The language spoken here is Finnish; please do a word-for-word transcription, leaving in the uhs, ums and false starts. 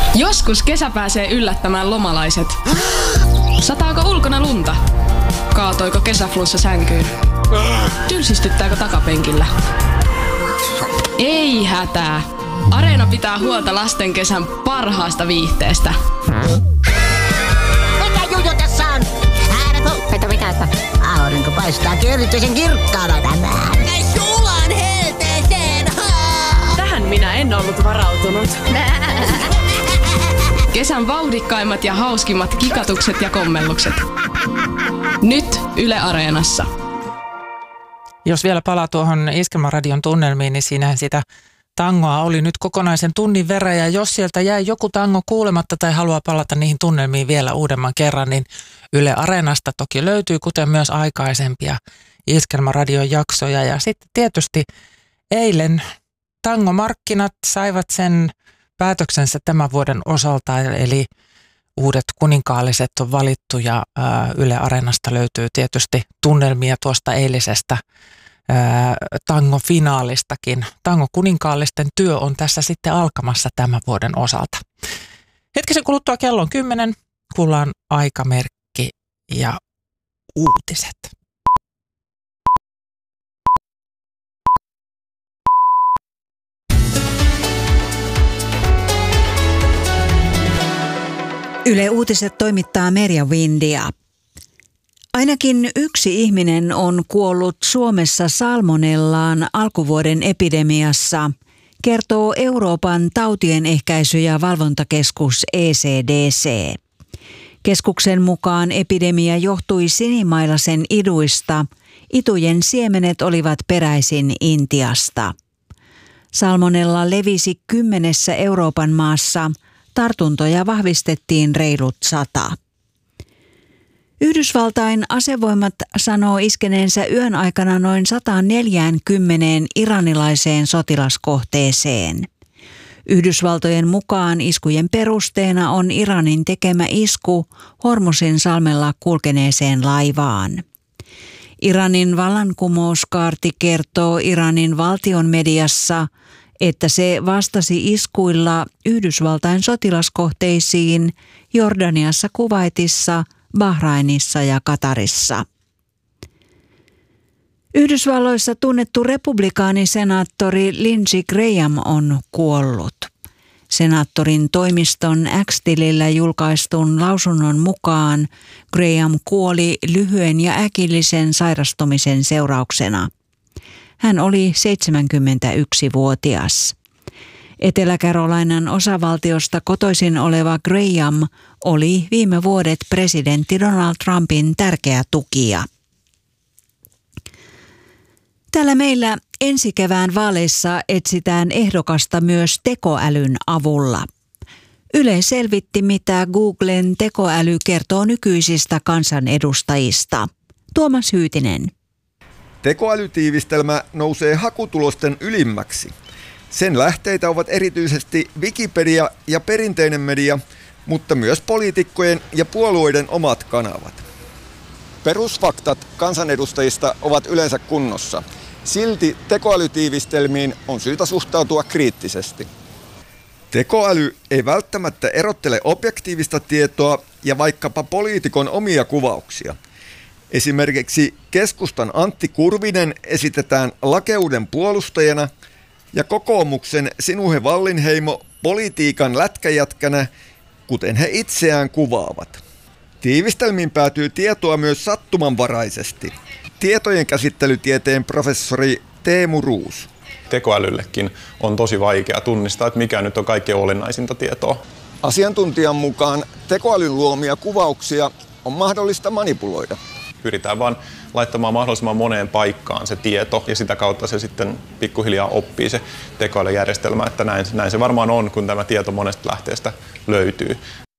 Joskus kesä pääsee yllättämään lomalaiset. Sataako ulkona lunta? Kaatoiko kesäflunssa sänkyyn? Tylsistyttääkö takapenkillä? Ei hätää. Areena pitää huolta lasten kesän parhaasta viihteestä. Mikä juju tässä on? Ääretöntä mitä että aurinko paistaa erityisen kirkkaana tänään. Sulan helteeseen! Tähän minä en ollut varautunut. Kesän vauhdikkaimmat ja hauskimmat kikatukset ja kommellukset. Nyt Yle Areenassa. Jos vielä palaa tuohon Iskelmäradion tunnelmiin, niin siinähän sitä tangoa oli nyt kokonaisen tunnin verran. Ja jos sieltä jäi joku tango kuulematta tai haluaa palata niihin tunnelmiin vielä uudemman kerran, niin Yle Areenasta toki löytyy, kuten myös aikaisempia Iskelmäradion jaksoja. Ja sitten tietysti eilen tangomarkkinat saivat sen päätöksensä tämän vuoden osalta, eli uudet kuninkaalliset on valittu ja ää, Yle Areenasta löytyy tietysti tunnelmia tuosta eilisestä ää, tango-finaalistakin. Tango-kuninkaallisten työ on tässä sitten alkamassa tämän vuoden osalta. Hetkisen kuluttua kello on kymmenen, kuullaan aikamerkki ja uutiset. Yle Uutiset toimittaa Merja Windia. Ainakin yksi ihminen on kuollut Suomessa salmonellaan alkuvuoden epidemiassa, kertoo Euroopan tautien ehkäisy- ja valvontakeskus E C D C. Keskuksen mukaan epidemia johtui sinimailasen iduista. Itujen siemenet olivat peräisin Intiasta. Salmonella levisi kymmenessä Euroopan maassa. Tartuntoja vahvistettiin reilut sata. Yhdysvaltain asevoimat sanoo iskeneensä yön aikana noin sata neljäkymmentä iranilaiseen sotilaskohteeseen. Yhdysvaltojen mukaan iskujen perusteena on Iranin tekemä isku Hormuzin salmella kulkeneeseen laivaan. Iranin vallankumouskaarti kertoo Iranin valtion mediassa, että se vastasi iskuilla Yhdysvaltain sotilaskohteisiin Jordaniassa, Kuwaitissa, Bahrainissa ja Katarissa. Yhdysvalloissa tunnettu republikaanisenaattori Lindsey Graham on kuollut. Senaattorin toimiston X-tilillä julkaistun lausunnon mukaan Graham kuoli lyhyen ja äkillisen sairastumisen seurauksena. Hän oli seitsemänkymmentäyksivuotias. Etelä-Carolinan osavaltiosta kotoisin oleva Graham oli viime vuodet presidentti Donald Trumpin tärkeä tukija. Täällä meillä ensi kevään vaaleissa etsitään ehdokasta myös tekoälyn avulla. Yle selvitti, mitä Googlen tekoäly kertoo nykyisistä kansanedustajista. Tuomas Hyytinen. Tekoälytiivistelmä nousee hakutulosten ylimmäksi. Sen lähteitä ovat erityisesti Wikipedia ja perinteinen media, mutta myös poliitikkojen ja puolueiden omat kanavat. Perusfaktat kansanedustajista ovat yleensä kunnossa. Silti tekoälytiivistelmiin on syytä suhtautua kriittisesti. Tekoäly ei välttämättä erottele objektiivista tietoa ja vaikkapa poliitikon omia kuvauksia. Esimerkiksi keskustan Antti Kurvinen esitetään lakeuden puolustajana ja kokoomuksen Sinuhe Wallinheimo politiikan lätkäjätkänä, kuten he itseään kuvaavat. Tiivistelmiin päätyy tietoa myös sattumanvaraisesti. Tietojen käsittelytieteen professori Teemu Ruus. Tekoälyllekin on tosi vaikea tunnistaa, että mikä nyt on kaikkein olennaisinta tietoa. Asiantuntijan mukaan tekoälyn luomia kuvauksia on mahdollista manipuloida. Pyritään vaan laittamaan mahdollisimman moneen paikkaan se tieto ja sitä kautta se sitten pikkuhiljaa oppii se tekoälyjärjestelmä, että näin, näin se varmaan on, kun tämä tieto monesta lähteestä löytyy.